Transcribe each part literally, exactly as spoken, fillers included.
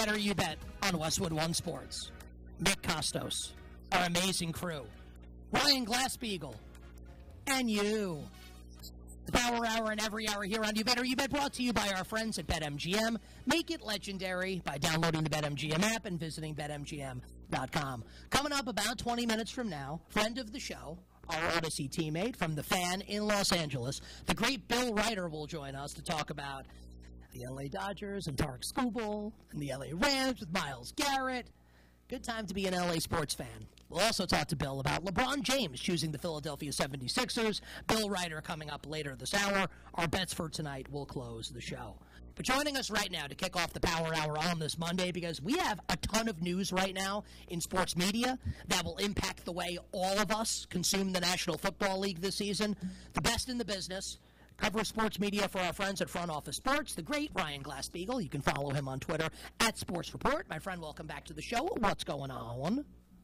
Better You Bet on Westwood One Sports. Nick Costos, our amazing crew, Ryan Glassbeagle, and you. The Power Hour and every hour here on You Better You Bet, brought to you by our friends at BetMGM. Make it legendary by downloading the BetMGM app and visiting Bet M G M dot com. Coming up about twenty minutes from now, friend of the show, our Odyssey teammate from The Fan in Los Angeles, the great Bill Ryder will join us to talk about the L A Dodgers and Tarek Skubal and the L A Rams with Myles Garrett. Good time to be an L A sports fan. We'll also talk to Bill about LeBron James choosing the Philadelphia seventy-sixers. Bill Ryder coming up later this hour. Our bets for tonight will close the show. But joining us right now to kick off the Power Hour on this Monday, because we have a ton of news right now in sports media that will impact the way all of us consume the National Football League this season. The best in the business. Covers sports media for our friends at Front Office Sports, the great Ryan Glassbeagle. You can follow him on Twitter at Sports Report. My friend, welcome back to the show. What's going on?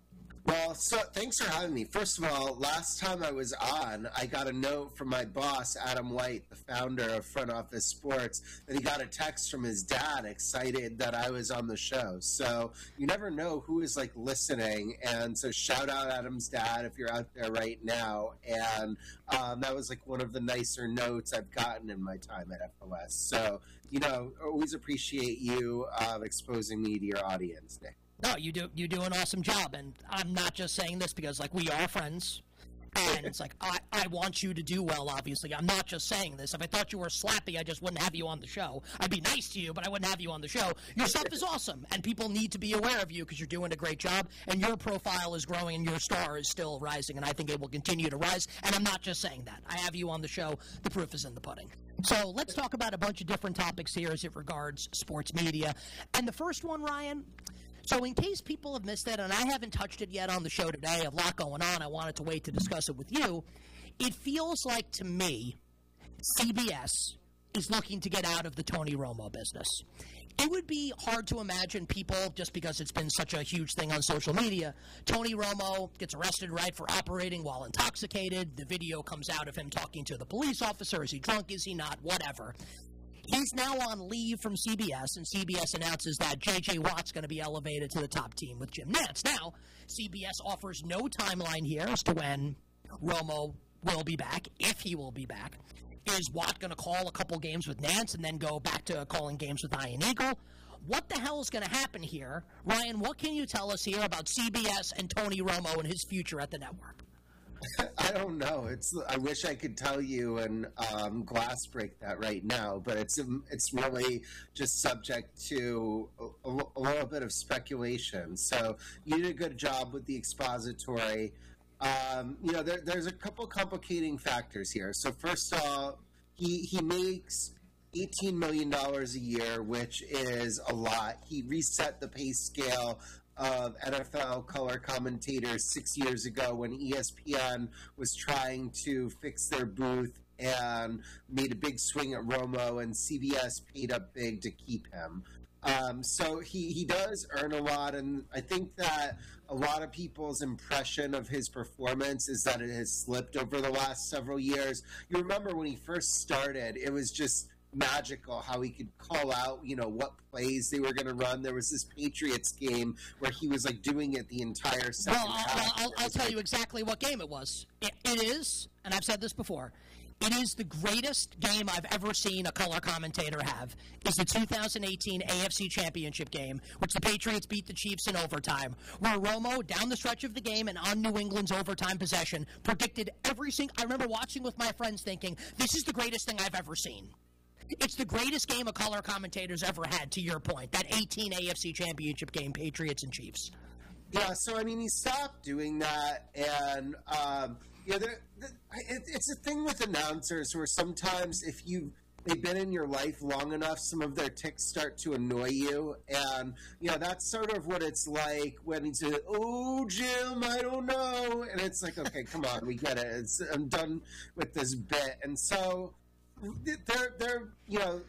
Well, so thanks for having me. First of all, last time I was on, I got a note from my boss, Adam White, the founder of Front Office Sports, that he got a text from his dad excited that I was on the show. So you never know who is, like, listening. And so shout out Adam's dad if you're out there right now. And um, that was, like, one of the nicer notes I've gotten in my time at F O S. So, you know, always appreciate you uh, exposing me to your audience, Nick. No, you do you do an awesome job, and I'm not just saying this because, like, we are friends, and it's like, I, I want you to do well, obviously. I'm not just saying this. If I thought you were slappy, I just wouldn't have you on the show. I'd be nice to you, but I wouldn't have you on the show. Your stuff is awesome, and people need to be aware of you because you're doing a great job, and your profile is growing, and your star is still rising, and I think it will continue to rise, and I'm not just saying that. I have you on the show. The proof is in the pudding. So let's talk about a bunch of different topics here as it regards sports media. And the first one, Ryan... So in case people have missed it, and I haven't touched it yet on the show today, a lot going on, I wanted to wait to discuss it with you, it feels like to me C B S is looking to get out of the Tony Romo business. It would be hard to imagine people, just because it's been such a huge thing on social media, Tony Romo gets arrested, right, for operating while intoxicated. The video comes out of him talking to the police officer. Is he drunk? Is he not? Whatever. He's now on leave from C B S, and C B S announces that J J. Watt's going to be elevated to the top team with Jim Nantz. Now, C B S offers no timeline here as to when Romo will be back, if he will be back. Is Watt going to call a couple games with Nantz and then go back to calling games with Ian Eagle? What the hell is going to happen here? Ryan, what can you tell us here about C B S and Tony Romo and his future at the network? I don't know. It's. I wish I could tell you and um, glass break that right now, but it's it's really just subject to a, a little bit of speculation. So you did a good job with the expository. Um, you know, there, there's a couple complicating factors here. So first of all, he he makes eighteen million dollars a year, which is a lot. He reset the pay scale of N F L color commentators six years ago when E S P N was trying to fix their booth and made a big swing at Romo, and C B S paid up big to keep him. Um, so he, he does earn a lot, and I think that a lot of people's impression of his performance is that it has slipped over the last several years. You remember when he first started, it was just magical how he could call out, you know, what plays they were going to run. There was this Patriots game where he was like doing it the entire second well, half. I'll, I'll, I'll tell like, you exactly what game it was. It, it is, and I've said this before, it is the greatest game I've ever seen a color commentator have. Is the two thousand eighteen A F C Championship game, which the Patriots beat the Chiefs in overtime, where Romo, down the stretch of the game and on New England's overtime possession, predicted every single... I remember watching with my friends thinking, this is the greatest thing I've ever seen. It's the greatest game a color commentator's ever had, to your point. That eighteen A F C Championship game, Patriots and Chiefs. Yeah, so, I mean, he stopped doing that, and, um, yeah, the, the, it, it's a thing with announcers where sometimes if you they've been in your life long enough, some of their tics start to annoy you, and, you know, that's sort of what it's like when he's like, oh, Jim, I don't know, and it's like, okay, come on, we get it. It's, I'm done with this bit, and so... They're, they're, you know,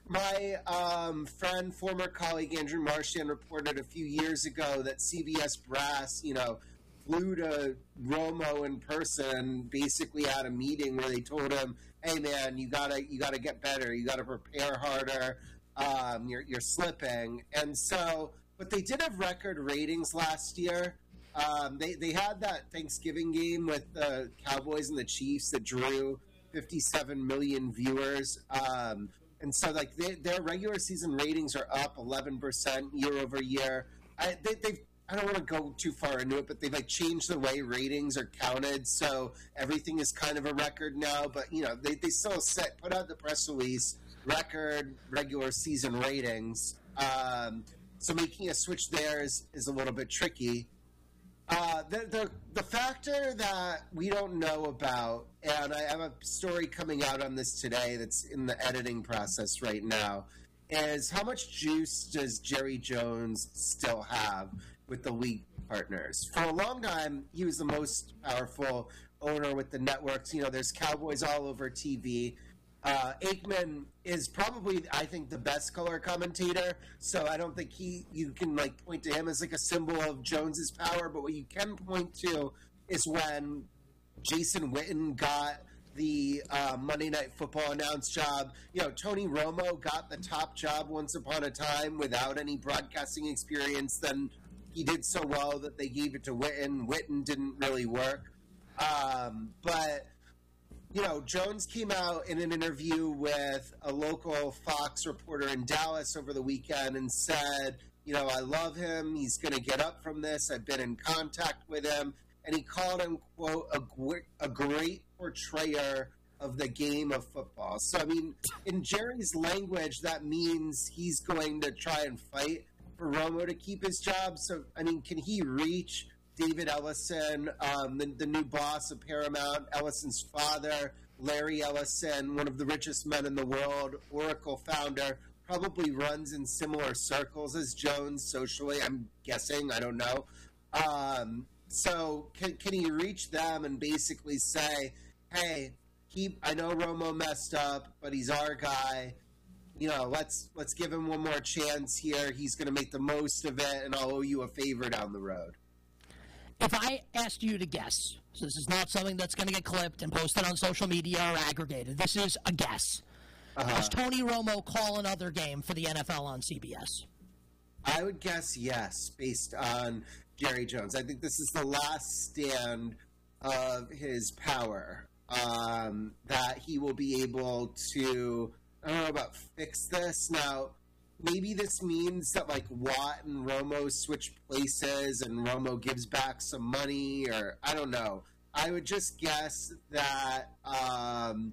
my um, friend, former colleague Andrew Marchand reported a few years ago that C B S brass, you know, flew to Romo in person, basically at a meeting where they told him, "Hey, man, you gotta, you gotta get better. You gotta prepare harder." um, you're you're slipping. And so, but they did have record ratings last year. Um, they they had that Thanksgiving game with the Cowboys and the Chiefs that drew fifty-seven million viewers. Um, and so, like, they, their regular season ratings are up eleven percent year over year. I, they, they've I don't want to go too far into it, but they've like changed the way ratings are counted, so everything is kind of a record now. But you know, they, they still set put out the press release record regular season ratings. Um, so making a switch there is, is a little bit tricky. Uh, the, the the factor that we don't know about, and I have a story coming out on this today that's in the editing process right now, is how much juice does Jerry Jones still have with the league partners? For a long time, he was the most powerful owner with the networks. You know, there's Cowboys all over T V. Uh, Aikman is probably, I think, the best color commentator. So I don't think he you can like point to him as like a symbol of Jones's power. But what you can point to is when Jason Witten got the uh, Monday Night Football announce job. You know, Tony Romo got the top job once upon a time without any broadcasting experience. Then he did so well that they gave it to Witten. Witten didn't really work. Um, but, you know, Jones came out in an interview with a local Fox reporter in Dallas over the weekend and said, you know, I love him. He's going to get up from this. I've been in contact with him. And he called him, quote, a, a great portrayer of the game of football. So, I mean, in Jerry's language, that means he's going to try and fight for Romo to keep his job. So, I mean, can he reach David Ellison, um, the, the new boss of Paramount, Ellison's father, Larry Ellison, one of the richest men in the world, Oracle founder, probably runs in similar circles as Jones socially, I'm guessing. I don't know. Um, so can, can he reach them and basically say, hey, keep, I know Romo messed up, but he's our guy. You know, let's let's give him one more chance here. He's going to make the most of it, and I'll owe you a favor down the road. If I asked you to guess, so this is not something that's going to get clipped and posted on social media or aggregated. This is a guess. Uh-huh. Does Tony Romo call another game for the N F L on C B S? I would guess yes, based on Jerry Jones. I think this is the last stand of his power, um, that he will be able to, I don't know about fix this. Now, maybe this means that, like, Watt and Romo switch places and Romo gives back some money, or I don't know. I would just guess that, um,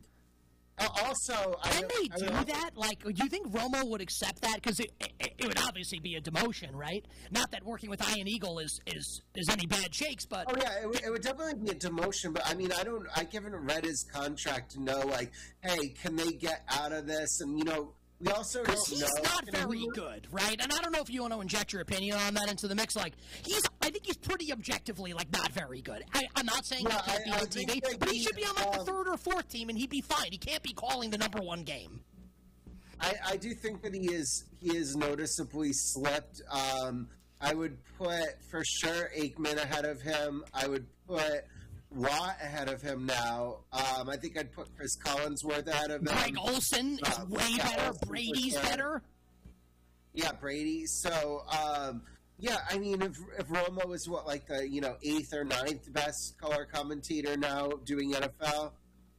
also... Can I, they I do that? Like, do you think Romo would accept that? Because it, it, it would obviously be a demotion, right? Not that working with Ian Eagle is, is, is any bad shakes, but... Oh, yeah, it, would- it would definitely be a demotion, but, I mean, I don't... I haven't read his contract to know, like, hey, can they get out of this? And, you know... We also don't he's know. not Can very we- good, right? And I don't know if you want to inject your opinion on that into the mix. Like, he's, I think he's pretty objectively, like, not very good. I, I'm not saying Yeah, he can't be I- I on T V, think that but he he, should be on, like, um, the third or fourth team, and he'd be fine. He can't be calling the number one game. I, I do think that he is he is noticeably slipped. Um, I would put, for sure, Aikman ahead of him. I would put Watt ahead of him now. Um, I think I'd put Chris Collinsworth ahead of him. Greg Olson is Uh, way yeah, better. Olsen for Brady's sure. better. Yeah, Brady. So, um, yeah, I mean, if, if Romo is, what, like the, you know, eighth or ninth best color commentator now doing N F L.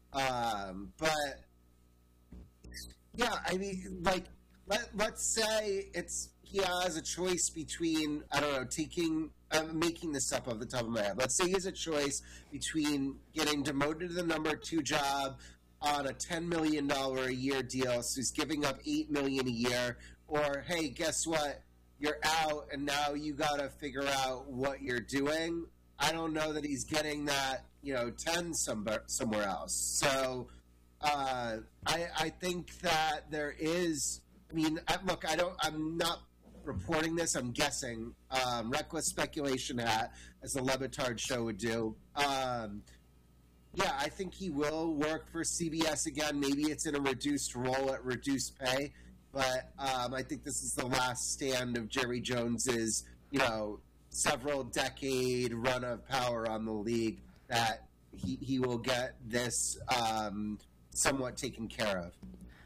Um, but, yeah, I mean, like, let, let's say it's he has a choice between, I don't know, taking, I'm making this up off the top of my head. Let's say he has a choice between getting demoted to the number two job on a ten million dollars a year deal, so he's giving up eight million dollars a year, or, hey, guess what? You're out, and now you got to figure out what you're doing. I don't know that he's getting that, you know, ten somewhere, somewhere else. So uh, I, I think that there is, I mean, I, look, I don't, I'm not reporting this, I'm guessing. Um, reckless speculation hat, as the Le Batard show would do. Um, yeah, I think he will work for C B S again. Maybe it's in a reduced role at reduced pay. But um, I think this is the last stand of Jerry Jones's, you know, several decade run of power on the league, that he, he will get this um, somewhat taken care of.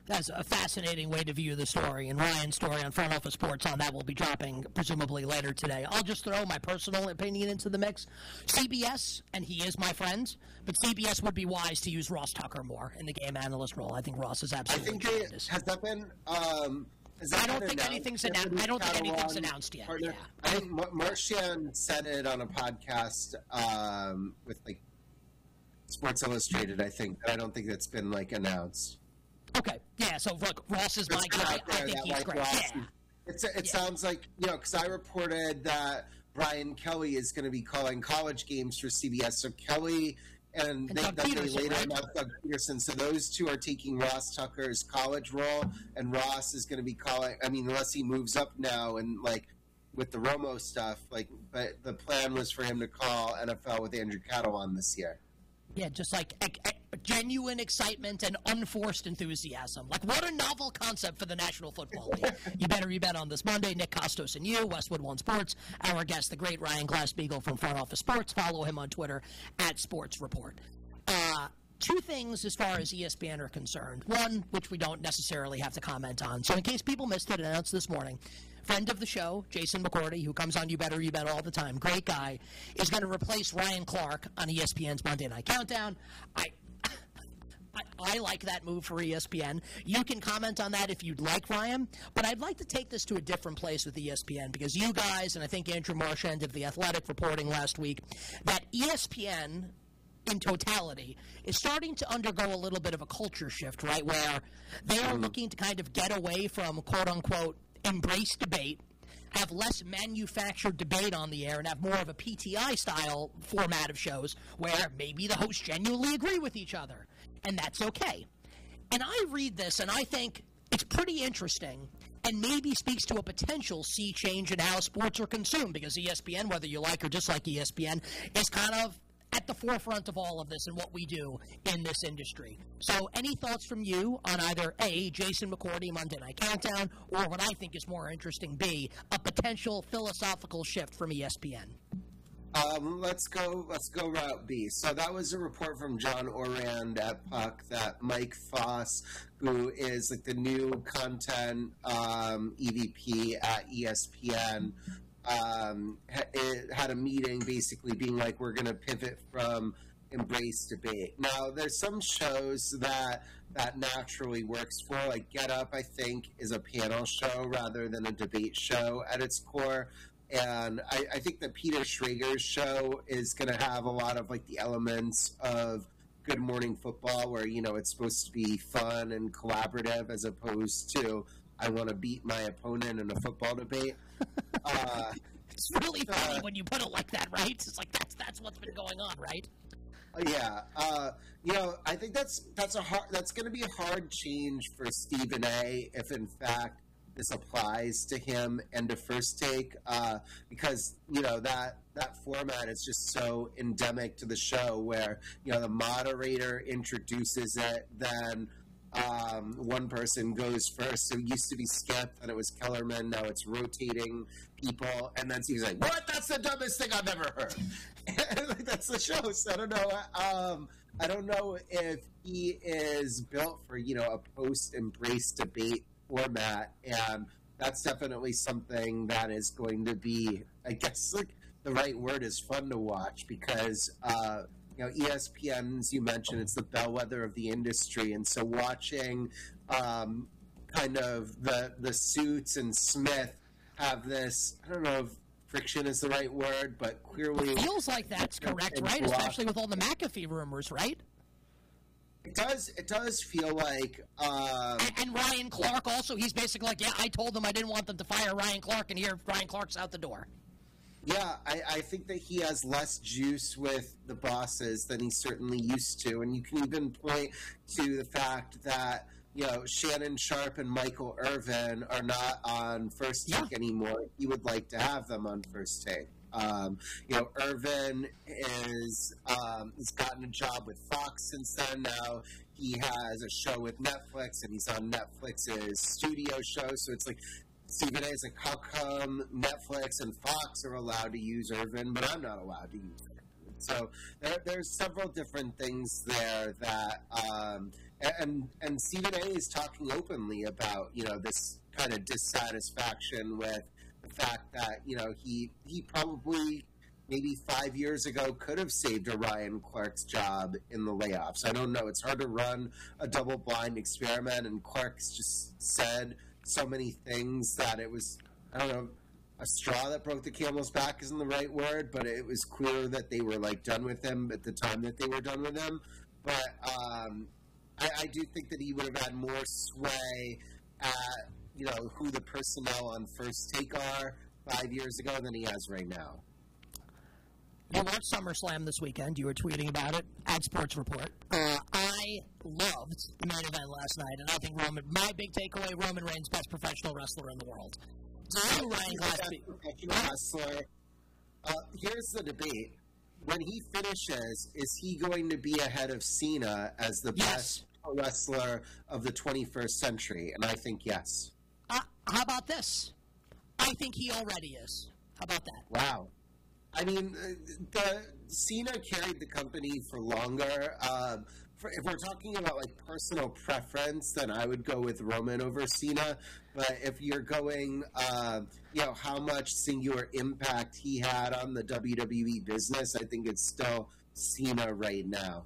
That's a fascinating way to view the story, and Ryan's story on Front Office Sports on that will be dropping presumably later today. I'll just throw my personal opinion into the mix. C B S, and he is my friend, but C B S would be wise to use Ross Tucker more in the game analyst role. I think Ross is absolutely I think tremendous. It, has that been? Um, has that I don't been think announced? anything's announced. I don't think anything's announced yet. Partner? Yeah. I think Mar- Marchand said it on a podcast um, with like Sports Illustrated. I think, but I don't think it's been like announced. Okay, yeah, so look, Ross is my It's guy. out I there think that, he's like, great. Ross- Yeah. It's a, it Yeah. sounds like, you know, because I reported that Brian Kelly is going to be calling college games for C B S. So Kelly and, And they, Doug that they Peterson, later right? announced Doug Peterson. So those two are taking Ross Tucker's college role, and Ross is going to be calling. I mean, unless he moves up now and like with the Romo stuff, like, but the plan was for him to call N F L with Andrew Cattle on this year. Yeah, just like e- e- genuine excitement and unforced enthusiasm. Like, what a novel concept for the National Football League. You better you bet on this Monday. Nick Costos and you, Westwood One Sports. Our guest, the great Ryan Glasspiegel from Front Office Sports. Follow him on Twitter at Sports Report. Uh, two things as far as E S P N are concerned. One, which we don't necessarily have to comment on. So in case people missed it, announced this morning, friend of the show, Jason McCourty, who comes on You Better You Bet all the time, great guy, is going to replace Ryan Clark on E S P N's Monday Night Countdown. I, I I like that move for E S P N. You can comment on that if you'd like, Ryan, but I'd like to take this to a different place with E S P N because you guys, and I think Andrew Marchand of The Athletic reporting last week, that E S P N in totality is starting to undergo a little bit of a culture shift, right, where they are looking to kind of get away from quote-unquote embrace debate, have less manufactured debate on the air, and have more of a P T I-style format of shows where maybe the hosts genuinely agree with each other, and that's okay. And I read this, and I think it's pretty interesting and maybe speaks to a potential sea change in how sports are consumed, because E S P N, whether you like or dislike E S P N, is kind of at the forefront of all of this and what we do in this industry. So any thoughts from you on either A, Jason McCourty, Monday Night Countdown, or what I think is more interesting, B, a potential philosophical shift from E S P N? Um, let's go. Let's go route B. So that was a report from John Orand at Puck that Mike Foss, who is like the new content um, E V P at E S P N, um, ha- it had a meeting basically being like, we're going to pivot from embrace debate. Now, there's some shows that that naturally works for. Like Get Up, I think, is a panel show rather than a debate show at its core. And I, I think that Peter Schrager's show is going to have a lot of like the elements of Good Morning Football, where, you know, it's supposed to be fun and collaborative as opposed to I want to beat my opponent in a football debate. Uh, It's really funny uh, when you put it like that, right? It's like that's that's what's been going on, right? Yeah, uh, you know, I think that's that's a hard that's going to be a hard change for Stephen A. if in fact this applies to him and to First Take, uh, because you know that that format is just so endemic to the show, where you know the moderator introduces it, then um, one person goes first. So it used to be Skip, and it was Kellerman. Now it's rotating people, and then he's like, "What? That's the dumbest thing I've ever heard." Like, that's the show. So I don't know. Um, I don't know if he is built for you know a post-embrace debate format, and that's definitely something that is going to be, I guess, like the right word is fun to watch, because uh, you know E S P N, as you mentioned, it's the bellwether of the industry, and so watching um, kind of the the Suits and Smith have this, I don't know if friction is the right word, but clearly it feels like that's correct, right? Especially with all the McAfee rumors, right? It does. It does feel like. Um, and, and Ryan Clark also. He's basically like, yeah, I told them I didn't want them to fire Ryan Clark, and here Ryan Clark's out the door. Yeah, I, I think that he has less juice with the bosses than he certainly used to, and you can even point to the fact that you know Shannon Sharp and Michael Irvin are not on First Take yeah. anymore. He would like to have them on First Take. Um, you know, Irvin is um, he's gotten a job with Fox since then. Now he has a show with Netflix, and he's on Netflix's studio show. So it's like Stephen A. is like, how come Netflix and Fox are allowed to use Irvin, but I'm not allowed to use Irvin? So there, there's several different things there that, um, and and Stephen A. is talking openly about, you know, this kind of dissatisfaction with the fact that, you know, he he probably maybe five years ago could have saved a Ryan Clark's job in the layoffs. I don't know. It's hard to run a double-blind experiment, and Clark's just said so many things that it was, I don't know, a straw that broke the camel's back isn't the right word, but it was clear that they were, like, done with him at the time that they were done with him. But um, I, I do think that he would have had more sway at, you know, who the personnel on First Take are five years ago than he has right now. You watched SummerSlam this weekend. You were tweeting about it at Sports Report. Uh, I loved the main event last night, and I think Roman, my big takeaway, Roman Reigns, best professional wrestler in the world. So, Ryan Gillespie. Professional wrestler. Uh, here's the debate. When he finishes, is he going to be ahead of Cena as the yes. best wrestler of the twenty-first century? And I think yes. Uh, how about this? I think he already is. How about that? Wow. I mean, the Cena carried the company for longer. Um, for, if we're talking about like personal preference, then I would go with Roman over Cena. But if you're going, uh, you know, how much singular impact he had on the W W E business, I think it's still Cena right now.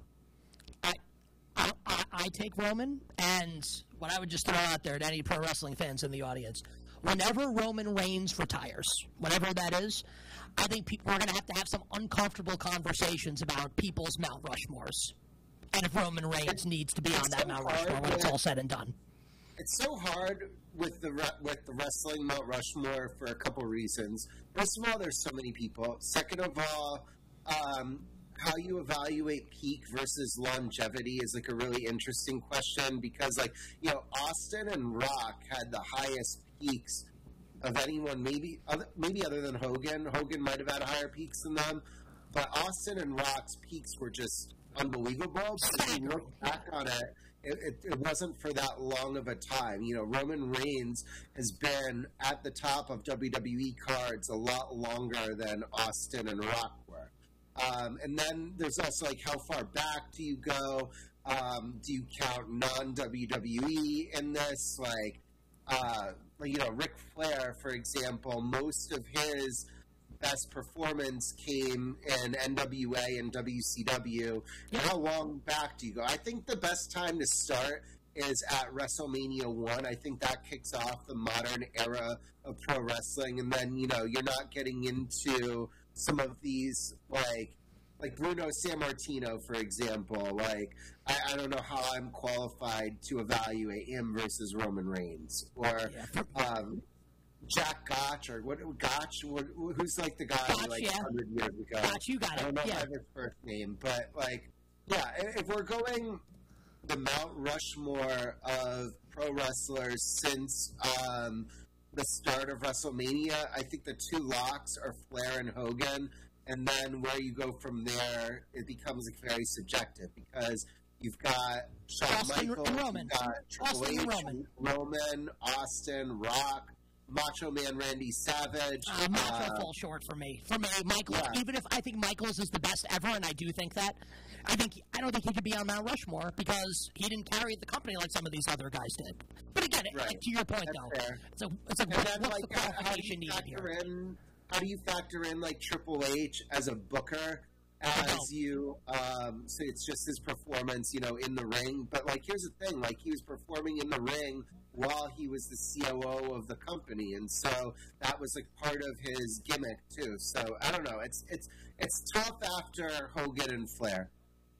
I, I, I take Roman, and what I would just throw out there to any pro wrestling fans in the audience, whenever Roman Reigns retires, whatever that is, I think pe- we're going to have to have some uncomfortable conversations about people's Mount Rushmores. And if Roman Reigns needs to be on that Mount Rushmore when it's all said and done. It's so hard with the re- with the wrestling Mount Rushmore for a couple reasons. First of all, there's so many people. Second of all, um, how you evaluate peak versus longevity is like a really interesting question because, like, you know, Austin and Rock had the highest peaks of anyone, maybe other, maybe other than Hogan. Hogan might have had higher peaks than them, but Austin and Rock's peaks were just unbelievable. But if you look back on it, it, it, it wasn't for that long of a time. You know, Roman Reigns has been at the top of W W E cards a lot longer than Austin and Rock were. Um, and then there's also, like, how far back do you go? Um, do you count non-W W E in this? Like, uh, you know, Ric Flair, for example, most of his best performance came in N W A and W C W. Yeah. How long back do you go? I think the best time to start is at WrestleMania one. I think that kicks off the modern era of pro wrestling. And then, you know, you're not getting into some of these, like, like Bruno Sammartino, for example. Like, I, I don't know how I'm qualified to evaluate him versus Roman Reigns. Or yeah. um, Jack Gotch, or what? Gotch, what, who's like the guy Gotch, like yeah. one hundred years ago. Gotch, you got it. I don't know yeah. his first name, but, like, yeah, if we're going the Mount Rushmore of pro wrestlers since um, the start of WrestleMania, I think the two locks are Flair and Hogan. And then where you go from there, it becomes like very subjective because you've got Shawn Austin Michaels, and Roman. you've got Triple Austin H, and Roman. Roman, Austin, Rock, Macho Man Randy Savage. Uh, Macho uh, falls short for me. For me, Michael. Yeah. Even if I think Michaels is the best ever, and I do think that, I think I don't think he could be on Mount Rushmore because he didn't carry the company like some of these other guys did. But again, right. like, to your point, That's though, fair. it's a it's a And what, then, what's like, the qualification how do you needed here? in, how do you factor in like Triple H as a booker? As you, um, so it's just his performance, you know, in the ring. But, like, here's the thing. Like, he was performing in the ring while he was the C O O of the company. And so that was, like, part of his gimmick, too. So, I don't know. It's it's it's tough after Hogan and Flair.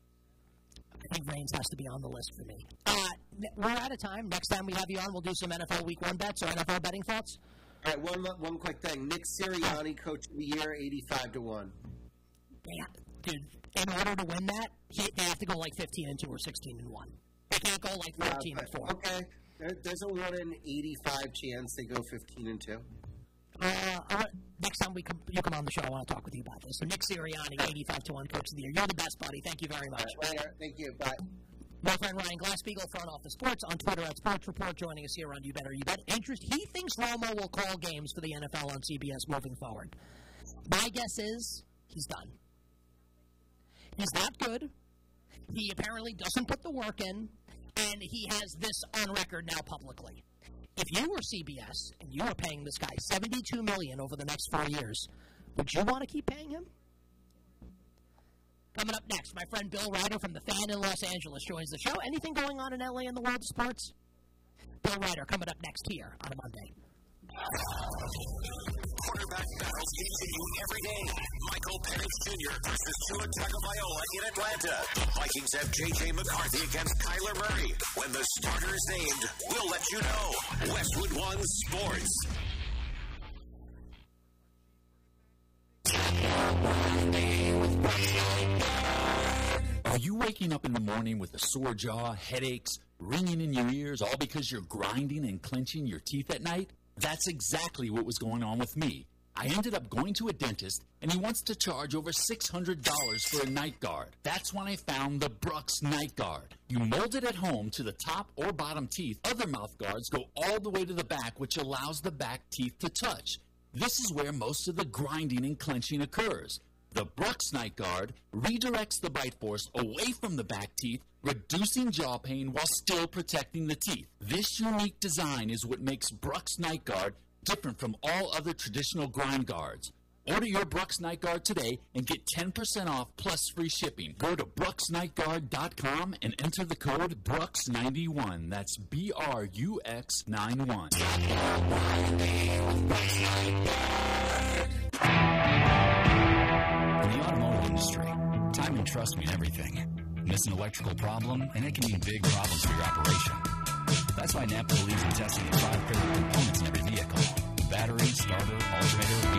I think Reigns has to be on the list for me. Uh, we're out of time. Next time we have you on, we'll do some N F L Week one bets or N F L betting thoughts. All right, one, one quick thing. Nick Sirianni, Coach of the Year, eighty-five to one. Yeah. Dude, in order to win that, he, they have to go like fifteen and two or sixteen and one. They can't go like thirteen yeah, and four. Okay, there, there's a one in eighty-five chance they go fifteen and two. Uh, all right. Next time we come, you come on the show, I want to talk with you about this. So Nick Sirianni, eighty-five to one, Coach of the Year. You're the best, buddy. Thank you very much. Right, later. Thank you. Bye. My friend Ryan Glasspiegel, Front Office Sports, on Twitter at Sports Report, joining us here on You Better You Bet. Interest. He thinks Romo will call games for the N F L on C B S moving forward. My guess is he's done. He's not good. He apparently doesn't put the work in, and he has this on record now publicly. If you were C B S and you were paying this guy seventy-two million dollars over the next four years, would you want to keep paying him? Coming up next, my friend Bill Ryder from The Fan in Los Angeles joins the show. Anything going on in L A in the world of sports? Bill Ryder coming up next here on a Monday. Quarterback battles continue every day. Michael Penix Junior versus Tua Tagovailoa in Atlanta. The Vikings have J J McCarthy against Kyler Murray. When the starter is named, we'll let you know. Westwood One Sports. Are you waking up in the morning with a sore jaw, headaches, ringing in your ears, all because you're grinding and clenching your teeth at night? That's exactly what was going on with me. I ended up going to a dentist, and he wants to charge over six hundred dollars for a night guard. That's when I found the Brooks Night Guard. You mold it at home to the top or bottom teeth. Other mouth guards go all the way to the back, which allows the back teeth to touch. This is where most of the grinding and clenching occurs. The Brooks Night Guard redirects the bite force away from the back teeth, reducing jaw pain while still protecting the teeth. This unique design is what makes Brooks Night Guard different from all other traditional grind guards. Order your Brooks Night Guard today and get ten percent off plus free shipping. Go to brooks night guard dot com and enter the code Brooks ninety-one. That's B R U X ninety-one. In the automotive industry, time and trust mean everything. Miss an electrical problem, and it can mean big problems for your operation. That's why NAPCO believes in testing the five critical components in every vehicle: battery, starter, alternator,